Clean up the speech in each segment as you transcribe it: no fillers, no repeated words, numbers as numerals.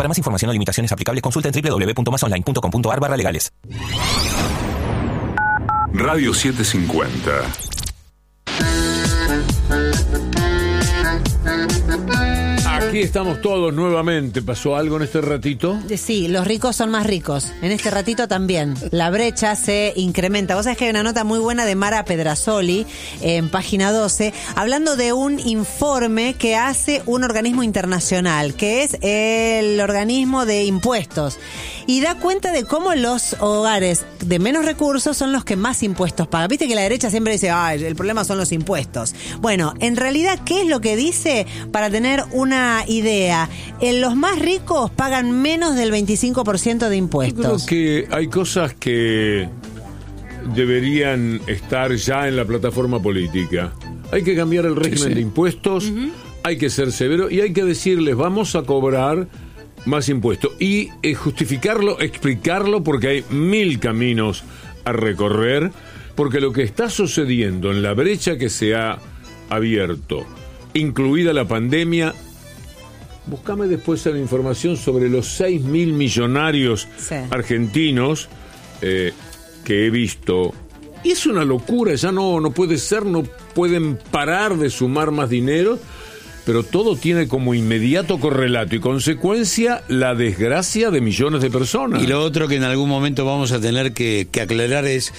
Para más información o limitaciones aplicables, consulta en www.masonline.com.ar/legales. Radio 750. Aquí estamos todos nuevamente. ¿Pasó algo en este ratito? Sí, los ricos son más ricos. En este ratito también. La brecha se incrementa. Vos sabés que hay una nota muy buena de Mara Pedrasoli en página 12, hablando de un informe que hace un organismo internacional, que es el organismo de impuestos. Y da cuenta de cómo los hogares de menos recursos son los que más impuestos pagan. Viste que la derecha siempre dice, el problema son los impuestos. Bueno, en realidad, ¿qué es lo que dice? Para tener una idea, los más ricos pagan menos del 25% de impuestos. Yo creo que hay cosas que deberían estar ya en la plataforma política. Hay que cambiar el régimen de impuestos, hay que ser severo y hay que decirles, vamos a cobrar más impuestos. Y justificarlo, explicarlo, porque hay 1000 caminos a recorrer, porque lo que está sucediendo en la brecha que se ha abierto, incluida la pandemia. Búscame después la información sobre los 6.000 millonarios argentinos que he visto. Y es una locura, ya no puede ser, no pueden parar de sumar más dinero, pero todo tiene como inmediato correlato y consecuencia la desgracia de millones de personas. Y lo otro que en algún momento vamos a tener que aclarar es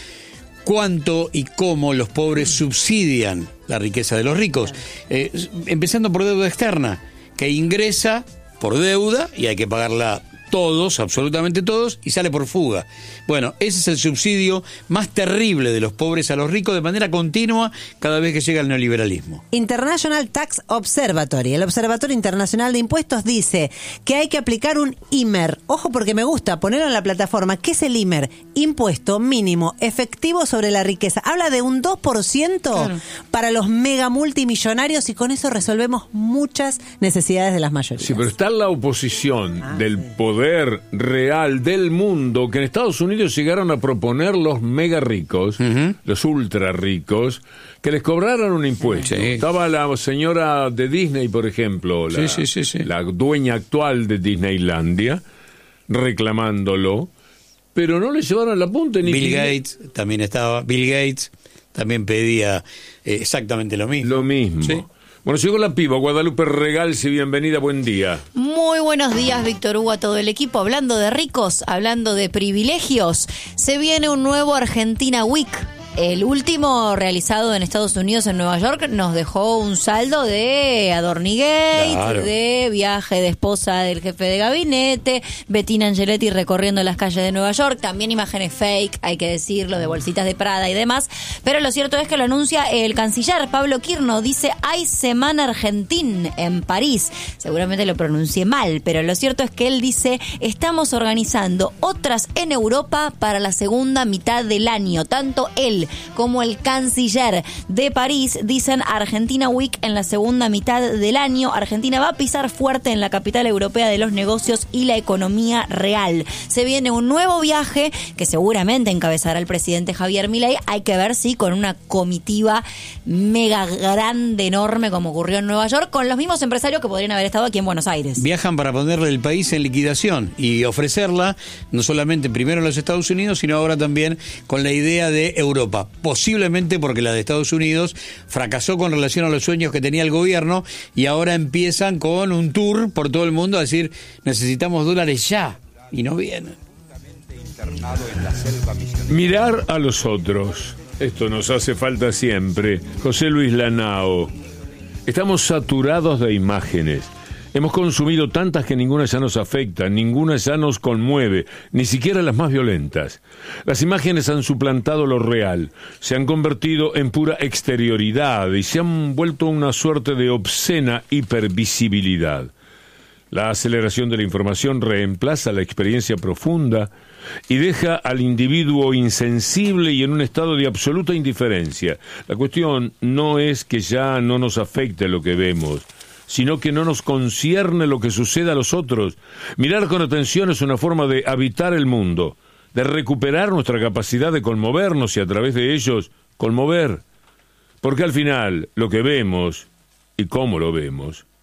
cuánto y cómo los pobres subsidian la riqueza de los ricos, empezando por deuda externa, que ingresa por deuda y hay que pagarla todos, absolutamente todos, y sale por fuga. Bueno, ese es el subsidio más terrible de los pobres a los ricos de manera continua cada vez que llega el neoliberalismo. International Tax Observatory, el Observatorio Internacional de Impuestos, dice que hay que aplicar un IMER. Ojo, porque me gusta ponerlo en la plataforma. ¿Qué es el IMER? Impuesto mínimo efectivo sobre la riqueza. Habla de un 2% para los mega multimillonarios y con eso resolvemos muchas necesidades de las mayorías. Sí, pero está la oposición del poder real del mundo, que en Estados Unidos llegaron a proponer los mega ricos, los ultra ricos, que les cobraran un impuesto. Estaba la señora de Disney, por ejemplo, la dueña actual de Disneylandia, reclamándolo, pero no le llevaron la punta. Ni Bill Gates también estaba. Bill Gates también pedía exactamente lo mismo. Lo mismo. Sí. Bueno, llegó la piba, Guadalupe Regalsi, bienvenida, buen día. Muy buenos días, Víctor Hugo, a todo el equipo. Hablando de ricos, hablando de privilegios, se viene un nuevo Argentina Week. El último realizado en Estados Unidos, en Nueva York, nos dejó un saldo de Adornigate, de viaje de esposa del jefe de gabinete, Bettina Angeletti recorriendo las calles de Nueva York, también imágenes fake, hay que decirlo, de bolsitas de Prada y demás, pero lo cierto es que lo anuncia el canciller Pablo Quirno, dice, hay Semana Argentina en París, seguramente lo pronuncié mal, pero lo cierto es que él dice, estamos organizando otras en Europa para la segunda mitad del año, tanto él como el canciller de París dicen Argentina Week en la segunda mitad del año. Argentina va a pisar fuerte en la capital europea de los negocios y la economía real. Se viene un nuevo viaje que seguramente encabezará el presidente Javier Milei. Hay que ver si con una comitiva mega grande, enorme, como ocurrió en Nueva York, con los mismos empresarios que podrían haber estado aquí en Buenos Aires. Viajan para ponerle el país en liquidación y ofrecerla no solamente primero en los Estados Unidos, sino ahora también con la idea de Europa. Posiblemente porque la de Estados Unidos fracasó con relación a los sueños que tenía el gobierno y ahora empiezan con un tour por todo el mundo a decir necesitamos dólares ya y no vienen. Mirar a los otros, esto nos hace falta siempre. José Luis Lanao, estamos saturados de imágenes. Hemos consumido tantas que ninguna ya nos afecta, ninguna ya nos conmueve, ni siquiera las más violentas. Las imágenes han suplantado lo real, se han convertido en pura exterioridad y se han vuelto una suerte de obscena hipervisibilidad. La aceleración de la información reemplaza la experiencia profunda y deja al individuo insensible y en un estado de absoluta indiferencia. La cuestión no es que ya no nos afecte lo que vemos, sino que no nos concierne lo que sucede a los otros. Mirar con atención es una forma de habitar el mundo, de recuperar nuestra capacidad de conmovernos y a través de ellos conmover. Porque al final, lo que vemos y cómo lo vemos